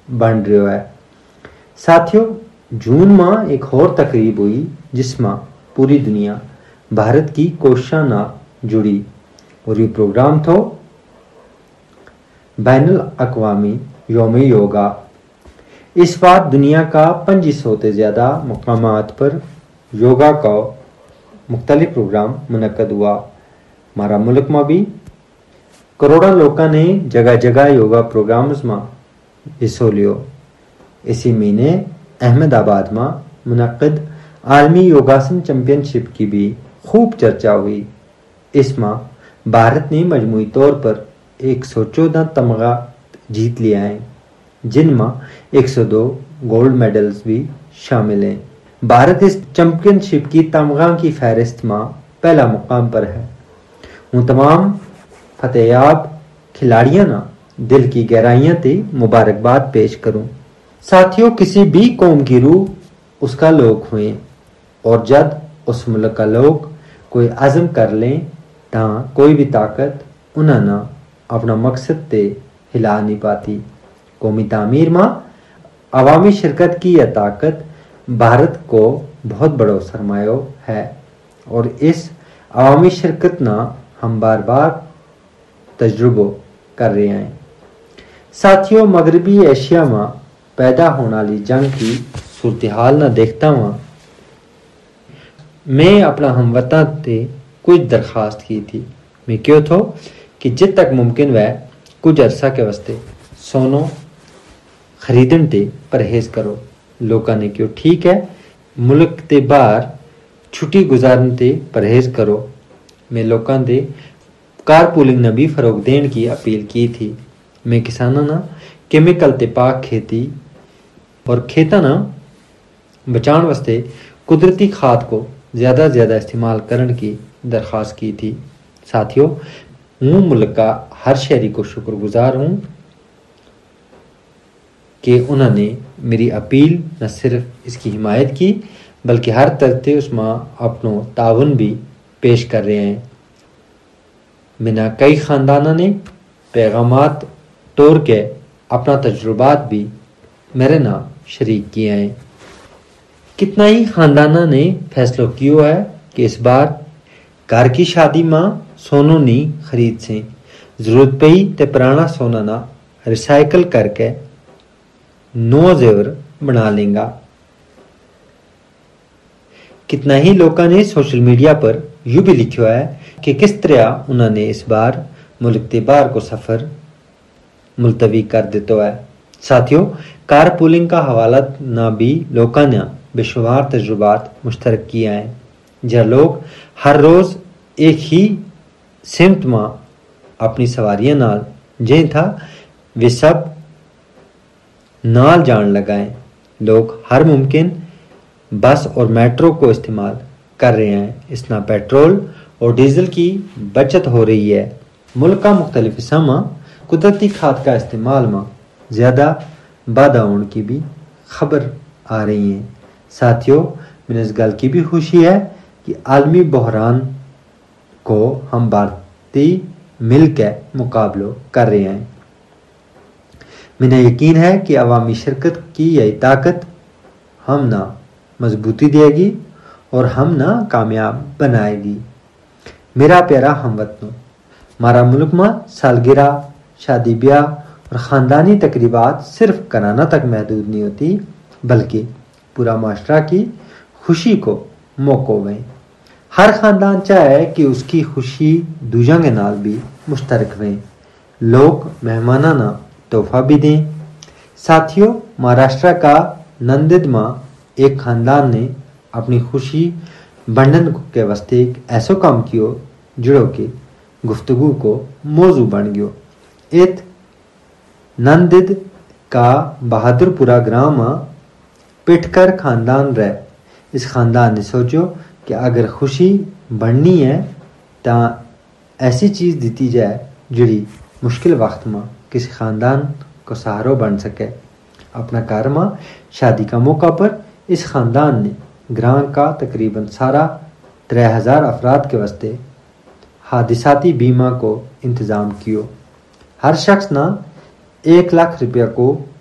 बन रह्यो है। साथियों, जून में एक और तकरीब हुई जिसमें पूरी दुनिया भारत की कोशिशों ना जुड़ी और ये प्रोग्राम थो बैनुल अक़वामी यौम योगा। इस बार दुनिया का 2500 से ज़्यादा मकामात पर योगा का मुख्तलिफ प्रोग्राम मुनक्कद हुआ। हमारा मुल्क में भी करोड़ों लोगों ने जगह जगह योगा प्रोग्राम्स में हिस्सों लियो। इसी महीने अहमदाबाद में मुनक्कद आलमी योगासन चैंपियनशिप की भी खूब चर्चा हुई। इसमें भारत ने मजमूई तौर पर 114 तमगा जीत लिया है, जिनमें 102 गोल्ड मेडल्स भी शामिल हैं। भारत इस चैंपियनशिप की तमगा की फहरिस्त में पहला मुकाम पर है। हूँ तमाम फतेहयाब खिलाड़ियों ना दिल की गहराइयां ते मुबारकबाद पेश करूं। साथियों, किसी भी कौम की रूह उसका लोग हुए और जब उस मुल्क का लोग कोई अज़म कर लें तां कोई भी ताकत उन्हें ना अपना मकसद ते हिला नहीं पाती। कौमी तामीर में अवामी शिरकत की यह ताकत भारत को बहुत बड़ा सरमाया है और इस अवामी शिरकत ना हम बार बार तजुर्बो कर रहे हैं। साथियों, मगरबी एशिया में पैदा होने वाली जंग की सूरत हाल ना देखता हुआ मैं अपना हमवतन से कुछ दरख्वास्त की थी। मैं क्यों थो कि जित तक मुमकिन वह कुछ अरसा के वास्ते सोनो खरीदन ते परहेज करो। लोगों ने क्यों ठीक है मुल्क ते बाहर छुट्टी गुजारन ते परहेज करो। मैं लोगों दे कार पूलिंग ने भी फरोग देने की अपील की थी। मैं किसानों ना केमिकल ते पाक खेती और खेता ना बचाने वास्ते कुदरती खाद को ज़्यादा से ज़्यादा इस्तेमाल करने की दरख्वास्त की थी। साथियों, हूँ मुल्क का हर शहरी को शुक्रगुजार हूँ कि उन्होंने मेरी अपील न सिर्फ इसकी हिमायत की बल्कि हर तरह से उसमें अपना ताउन भी पेश कर रहे हैं। मिना कई ख़ानदानों ने पैगामात तोड़ के अपना तजुर्बात भी मेरे ना शरीक किए हैं। कितना ही ख़ानदानों ने फैसला किया है कि इस बार घर की शादी में सोनो नहीं खरीद से ज़रूरत पई ते पुराना सोना ना रिसाइकल करके नो जेवर बना लेंगा। कितना ही लोगों ने सोशल मीडिया पर यूँ भी लिखा है कि किस तरह उन्होंने इस बार मुल्क के बाहर को सफ़र मुलतवी कर देता है। साथियों, कार पूलिंग का हवाला ना भी लोगों ने बेशुमार तजुर्बात मुश्तरक किया है, जहाँ लोग हर रोज़ एक ही सिमत में अपनी सवारियां नाल जें था वे सब नाल जान लगाएं। लोग हर मुमकिन बस और मेट्रो को इस्तेमाल कर रहे हैं। इस ना पेट्रोल और डीजल की बचत हो रही है। मुल्क का मुख्तलिफ हिस्सा में कुदरती खाद का इस्तेमाल में ज़्यादा बाधा होने की भी खबर आ रही है। साथियों, मैंने इस गल की भी खुशी है कि आलमी बहरान को हम भारतीय मिल के मुकाबलो कर रहे हैं। मैंने यकीन है कि अवामी शिरकत की यही ताकत हम ना मजबूती देगी और हम ना कामयाब बनाएगी। मेरा प्यारा हमवतनों, हमारा मुल्क में सालगिरह, शादी ब्याह और ख़ानदानी तकरीबात सिर्फ कराना तक महदूद नहीं होती बल्कि पूरा माशरा की खुशी को मौक़ो में हर ख़ानदान चाहे कि उसकी खुशी दूजा के नाल भी मुश्तरक में लोग मेहमानाना तोहफा भी दें। साथियों, महाराष्ट्र का नंदिद में एक ख़ानदान ने अपनी खुशी बंटन के वास्ते एक ऐसा काम कियो जुड़ो कि गुफ्तगू को मौजू बन गयो। इत नंदिद का बहादुरपुरा ग्राम में पिटकर ख़ानदान रहे। इस ख़ानदान ने सोचो कि अगर खुशी बढ़नी है तो ऐसी चीज़ दी जाए जिड़ी मुश्किल वक्त में किसी ख़ानदान को सहारा बन सके। अपना घर में शादी का मौका पर इस ख़ानदान ने ग्राम का तकरीबन सारा 3000 अफराद के वास्ते हादिसाती बीमा को इंतज़ाम कियो। हर शख्स ना 1 लाख रुपया को